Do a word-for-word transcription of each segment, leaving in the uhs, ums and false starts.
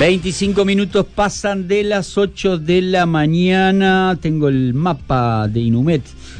veinticinco minutos pasan de las ocho de la mañana. Tengo el mapa de Inumet,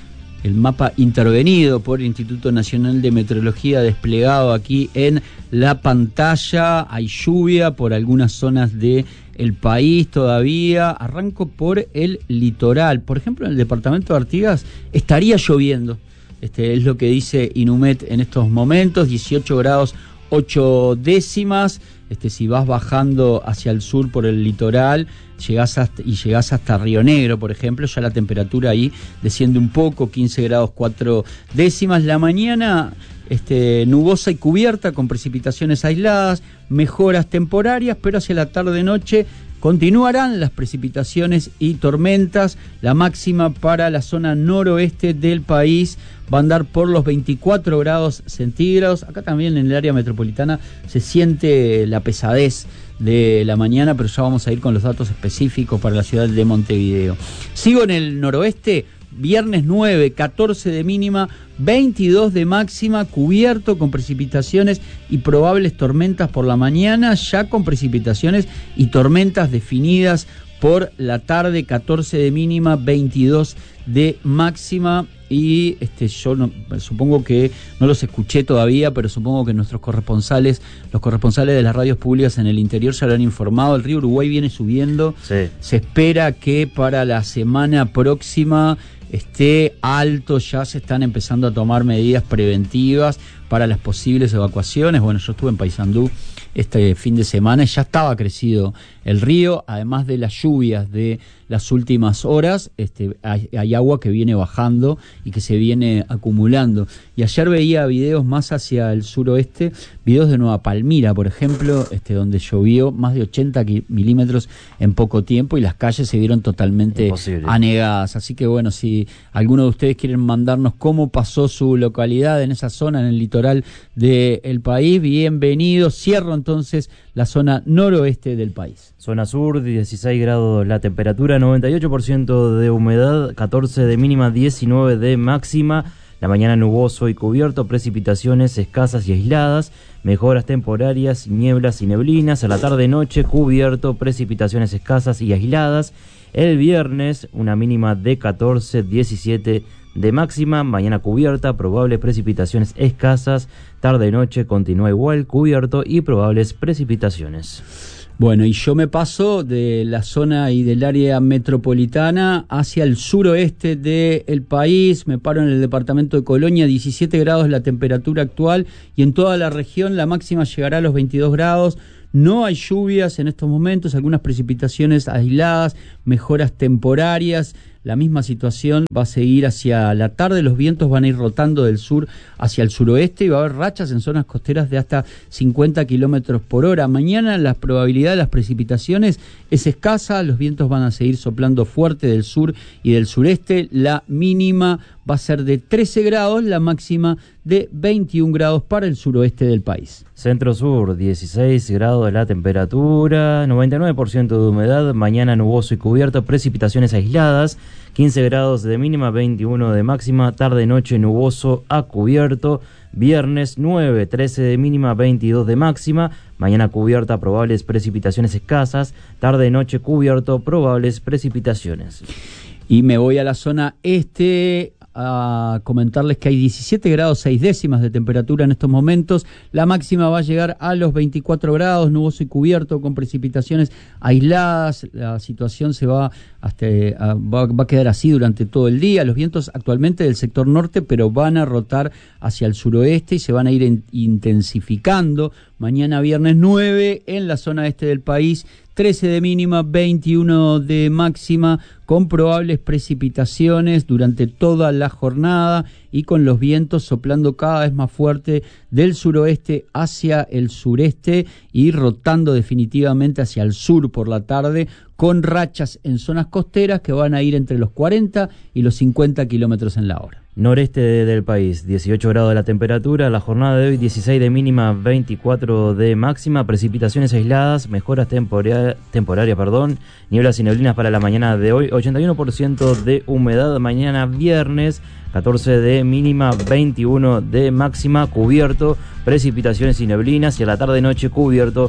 el mapa intervenido por el Instituto Nacional de Meteorología desplegado aquí en la pantalla. Hay lluvia por algunas zonas del país todavía. Arranco por el litoral. Por ejemplo, en el departamento de Artigas estaría lloviendo. Este es lo que dice Inumet en estos momentos. dieciocho grados ocho décimas. Este, si vas bajando hacia el sur por el litoral, llegás hasta, y llegás hasta Río Negro, por ejemplo, ya la temperatura ahí desciende un poco, quince grados cuatro décimas. La mañana este, nubosa y cubierta con precipitaciones aisladas, mejoras temporarias, pero hacia la tarde-noche continuarán las precipitaciones y tormentas. La máxima para la zona noroeste del país va a andar por los veinticuatro grados centígrados. Acá también en el área metropolitana se siente la pesadez de la mañana, pero ya vamos a ir con los datos específicos para la ciudad de Montevideo. Sigo en el noroeste. Viernes nueve, catorce de mínima, veintidós de máxima, cubierto con precipitaciones y probables tormentas por la mañana, ya con precipitaciones y tormentas definidas por la tarde, catorce de mínima, veintidós de máxima. Y este, yo no, supongo que no los escuché todavía, pero supongo que nuestros corresponsales, los corresponsales de las radios públicas en el interior ya lo han informado. El río Uruguay viene subiendo. Sí. Se espera que para la semana próxima esté alto, ya se están empezando a tomar medidas preventivas para las posibles evacuaciones. Bueno, yo estuve en Paysandú este fin de semana y ya estaba crecido el río, además de las lluvias de las últimas horas, este, hay, hay agua que viene bajando y que se viene acumulando. Y ayer veía videos más hacia el suroeste, videos de Nueva Palmira, por ejemplo, este, donde llovió más de ochenta milímetros en poco tiempo y las calles se vieron totalmente Imposible. anegadas. Así que bueno, si alguno de ustedes quieren mandarnos cómo pasó su localidad en esa zona, en el litoral del país, bienvenido. Cierro entonces la zona noroeste del país. Zona sur, dieciséis grados la temperatura, noventa y ocho por ciento de humedad, catorce de mínima, diecinueve de máxima. La mañana nuboso y cubierto, precipitaciones escasas y aisladas, mejoras temporarias, nieblas y neblinas. A la tarde-noche cubierto, precipitaciones escasas y aisladas. El viernes una mínima de catorce, diecisiete de máxima. Mañana cubierta, probables precipitaciones escasas. Tarde-noche continúa igual, cubierto y probables precipitaciones. Bueno, y yo me paso de la zona y del área metropolitana hacia el suroeste del país. Me paro en el departamento de Colonia, diecisiete grados la temperatura actual, y en toda la región la máxima llegará a los veintidós grados. No hay lluvias en estos momentos, algunas precipitaciones aisladas, mejoras temporarias. La misma situación va a seguir hacia la tarde, los vientos van a ir rotando del sur hacia el suroeste y va a haber rachas en zonas costeras de hasta cincuenta kilómetros por hora. Mañana la probabilidad de las precipitaciones es escasa, los vientos van a seguir soplando fuerte del sur y del sureste. La mínima va a ser de trece grados, la máxima de veintiún grados para el suroeste del país. Centro-sur, dieciséis grados de la temperatura, noventa y nueve por ciento de humedad, mañana nuboso y cubierto, precipitaciones aisladas, quince grados de mínima, veintiuno de máxima, tarde-noche nuboso a cubierto, viernes nueve, trece de mínima, veintidós de máxima, mañana cubierta, probables precipitaciones escasas, tarde-noche cubierto, probables precipitaciones. Y me voy a la zona este a comentarles que hay diecisiete grados seis décimas de temperatura en estos momentos. La máxima va a llegar a los veinticuatro grados, nuboso y cubierto con precipitaciones aisladas. La situación se va hasta va, va a quedar así durante todo el día. Los vientos actualmente del sector norte, pero van a rotar hacia el suroeste y se van a ir en, intensificando. Mañana viernes nueve en la zona este del país, trece de mínima, veintiuno de máxima, con probables precipitaciones durante toda la jornada y con los vientos soplando cada vez más fuerte del suroeste hacia el sureste y rotando definitivamente hacia el sur por la tarde, con rachas en zonas costeras que van a ir entre los cuarenta y los cincuenta kilómetros en la hora. Noreste del país, dieciocho grados de la temperatura, la jornada de hoy dieciséis de mínima, veinticuatro de máxima, precipitaciones aisladas, mejoras temporia- temporarias, perdón, nieblas y neblinas para la mañana de hoy, ochenta y uno por ciento de humedad, mañana viernes, catorce de mínima, veintiuno de máxima, cubierto, precipitaciones y neblinas, y a la tarde-noche cubierto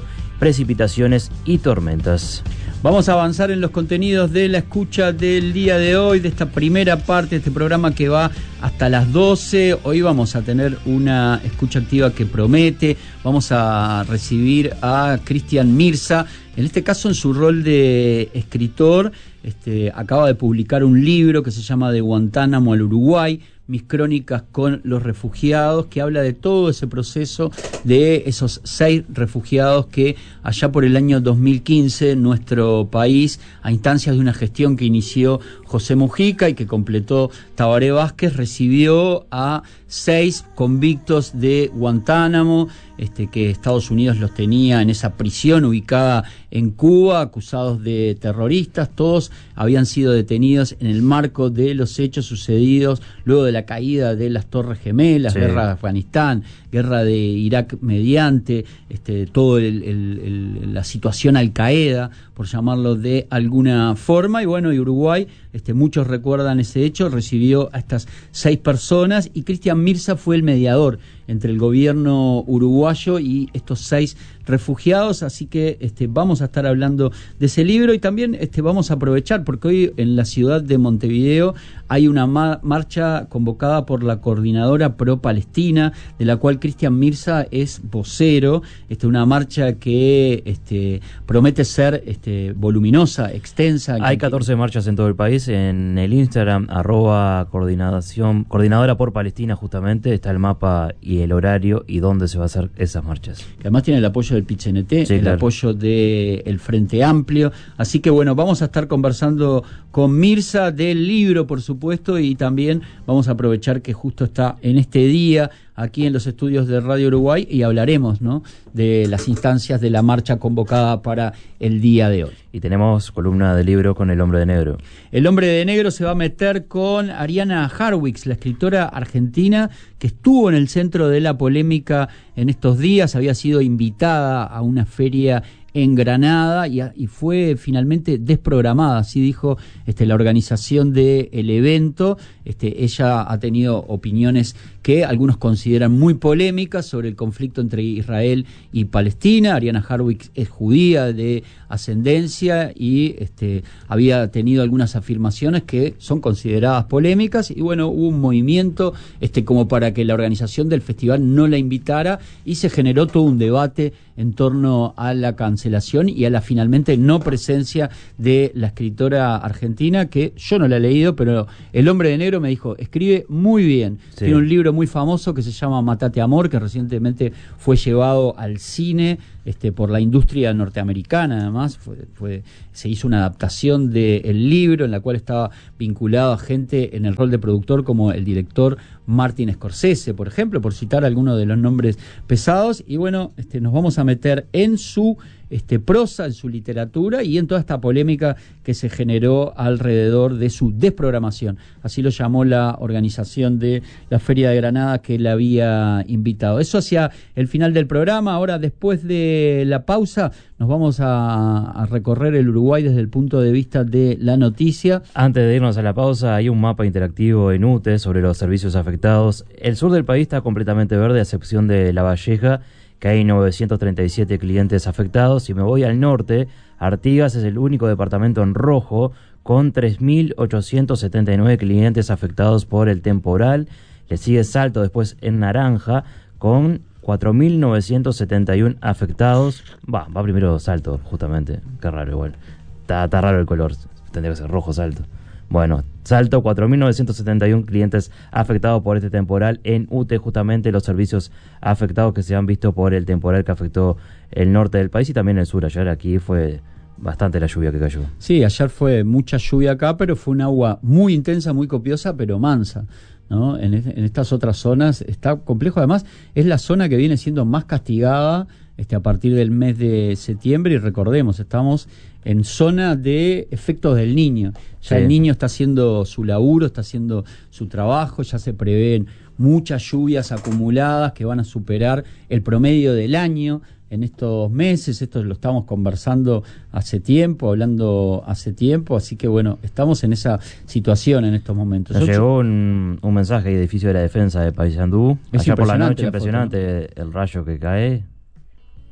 precipitaciones y tormentas. Vamos a avanzar en los contenidos de la escucha del día de hoy, de esta primera parte de este programa que va hasta las doce. Hoy vamos a tener una escucha activa que promete. Vamos a recibir a Cristian Mirza, en este caso en su rol de escritor. Este, acaba de publicar un libro que se llama De Guantánamo al Uruguay, mis crónicas con los refugiados, que habla de todo ese proceso de esos seis refugiados que allá por el año dos mil quince nuestro país, a instancias de una gestión que inició José Mujica y que completó Tabaré Vázquez, recibió a seis convictos de Guantánamo, este, que Estados Unidos los tenía en esa prisión ubicada en Cuba, acusados de terroristas. Todos habían sido detenidos en el marco de los hechos sucedidos luego de la caída de las Torres Gemelas, sí. Guerra de Afganistán, guerra de Irak mediante, este, todo el, el, el, la situación Al-Qaeda, por llamarlo de alguna forma. Y bueno, y Uruguay, este, muchos recuerdan ese hecho, recibió a estas seis personas y Cristian Mirza fue el mediador entre el gobierno uruguayo y estos seis refugiados, así que este, vamos a estar hablando de ese libro y también este, vamos a aprovechar porque hoy en la ciudad de Montevideo hay una ma- marcha convocada por la Coordinadora Pro Palestina, de la cual Cristian Mirza es vocero, este, una marcha que este, promete ser este, voluminosa, extensa. Hay catorce marchas en todo el país, en el Instagram, arroba coordinación, Coordinadora por Palestina, justamente, está el mapa y el horario y dónde se va a hacer esas marchas. Que además tiene el apoyo del P I C N T, sí, el claro. apoyo del Frente Amplio, así que bueno, vamos a estar conversando con Mirza del libro, por supuesto, y también vamos a aprovechar que justo está en este día aquí en los estudios de Radio Uruguay y hablaremos, ¿no?, de las instancias de la marcha convocada para el día de hoy. Y tenemos columna de libro con El Hombre de Negro. El Hombre de Negro se va a meter con Ariana Harwicz, la escritora argentina que estuvo en el centro de la polémica en estos días, había sido invitada a una feria en Granada y, a, y fue finalmente desprogramada, así dijo este, la organización del evento. Este, ella ha tenido opiniones que algunos consideran muy polémicas sobre el conflicto entre Israel y Palestina. Ariana Harwicz es judía de ascendencia y este, había tenido algunas afirmaciones que son consideradas polémicas y bueno, hubo un movimiento este, como para que la organización del festival no la invitara y se generó todo un debate en torno a la cancelación y a la finalmente no presencia de la escritora argentina, que yo no la he leído, pero El Hombre de Negro me dijo, escribe muy bien. Sí. Tiene un libro muy famoso que se llama Matate Amor, que recientemente fue llevado al cine este, por la industria norteamericana, además fue, fue, se hizo una adaptación del libro en la cual estaba vinculado a gente en el rol de productor como el director Martin Scorsese, por ejemplo, por citar algunos de los nombres pesados. Y bueno, este, nos vamos a meter en su este, prosa, en su literatura y en toda esta polémica que se generó alrededor de su desprogramación. Así lo llamó la organización de la Feria de Granada que la había invitado. Eso hacia el final del programa. Ahora, después de la pausa, nos vamos a, a recorrer el Uruguay desde el punto de vista de la noticia. Antes de irnos a la pausa, hay un mapa interactivo en U T E sobre los servicios afectados. El sur del país está completamente verde, a excepción de La Valleja, que hay novecientos treinta y siete clientes afectados. Si me voy al norte, Artigas es el único departamento en rojo, con tres mil ochocientos setenta y nueve clientes afectados por el temporal. Le sigue Salto después en naranja, con cuatro mil novecientos setenta y uno afectados. Va, va primero Salto, justamente. Qué raro igual. Está, está raro el color. Tendría que ser rojo Salto. Bueno, Salto, cuatro mil novecientos setenta y uno clientes afectados por este temporal. En U T E, justamente, los servicios afectados que se han visto por el temporal que afectó el norte del país y también el sur. Ayer aquí fue bastante la lluvia que cayó. Sí, ayer fue mucha lluvia acá, pero fue un agua muy intensa, muy copiosa, pero mansa, ¿no? En, en estas otras zonas está complejo. Además, es la zona que viene siendo más castigada este, a partir del mes de septiembre. Y recordemos, estamos en zona de efectos del Niño. Ya sí. El Niño está haciendo su laburo, está haciendo su trabajo, ya se prevén muchas lluvias acumuladas que van a superar el promedio del año en estos meses. Esto lo estamos conversando hace tiempo, hablando hace tiempo, así que bueno, estamos en esa situación en estos momentos. Nos llegó un, un mensaje de edificio de la defensa de Paysandú, allá por la noche, impresionante el rayo que cae.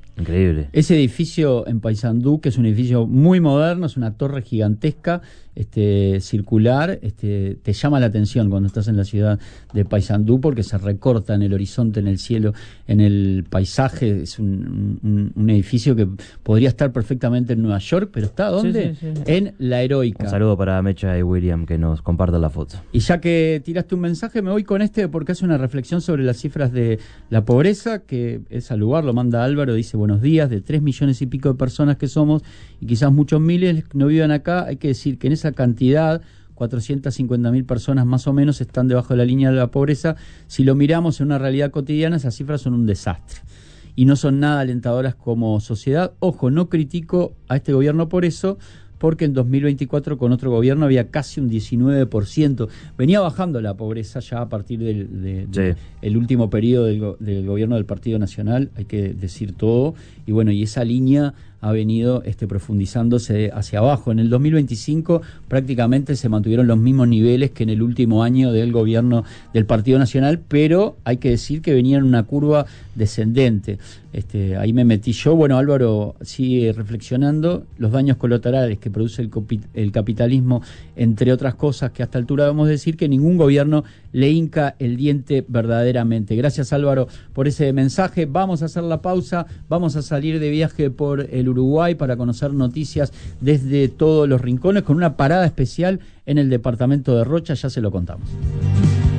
Increíble. Ese edificio en Paysandú, que es un edificio muy moderno, es una torre gigantesca, este, circular, este, te llama la atención cuando estás en la ciudad de Paysandú porque se recorta en el horizonte, en el cielo, en el paisaje. Es un, un, un edificio que podría estar perfectamente en Nueva York, pero ¿está dónde? Sí, sí, sí. En La Heroica. Un saludo para Mecha y William que nos compartan la foto. Y ya que tiraste un mensaje, me voy con este porque hace una reflexión sobre las cifras de la pobreza, que es al lugar, lo manda Álvaro, dice: buenos días, de tres millones y pico de personas que somos, y quizás muchos miles no vivan acá, hay que decir que en esa cantidad, cuatrocientas cincuenta mil personas más o menos están debajo de la línea de la pobreza. Si lo miramos en una realidad cotidiana, esas cifras son un desastre y no son nada alentadoras como sociedad. Ojo, no critico a este gobierno por eso, porque en dos mil veinticuatro con otro gobierno había casi un diecinueve por ciento. Venía bajando la pobreza ya a partir del de, de, sí. el último periodo del, go, del gobierno del Partido Nacional, hay que decir todo, y bueno, y esa línea ha venido este, profundizándose hacia abajo. En el dos mil veinticinco prácticamente se mantuvieron los mismos niveles que en el último año del gobierno del Partido Nacional, pero hay que decir que venía en una curva descendente. Este, ahí me metí yo. Bueno, Álvaro sigue reflexionando los daños colaterales que produce el, el capitalismo, entre otras cosas, que hasta altura debemos decir que ningún gobierno le hinca el diente verdaderamente. Gracias, Álvaro, por ese mensaje. Vamos a hacer la pausa, vamos a salir de viaje por el Uruguay para conocer noticias desde todos los rincones, con una parada especial en el departamento de Rocha, ya se lo contamos.